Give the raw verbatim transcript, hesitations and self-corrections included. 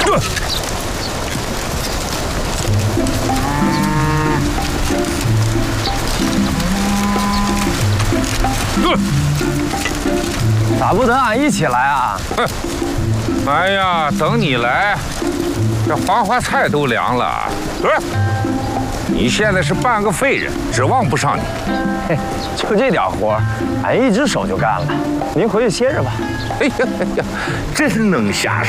咋不等俺一起来啊？ 哼！哎呀，等你来，这黄花菜都凉了。对，你现在是半个废人，指望不上你。 嘿，就这点活，俺一只手就干了。您回去歇着吧。 哎呀哎呀，真能下手。